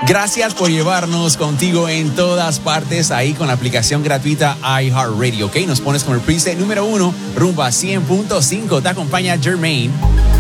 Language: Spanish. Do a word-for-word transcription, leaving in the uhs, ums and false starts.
Gracias por llevarnos contigo en todas partes, ahí con la aplicación gratuita iHeartRadio, ¿ok? Nos pones como el preset número uno, rumba cien punto cinco. Te acompaña Jermaine.